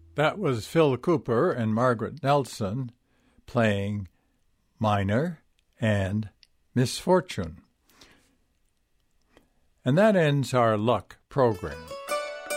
That was Phil Cooper and Margaret Nelson playing Minor and Misfortune. And that ends our Luck program.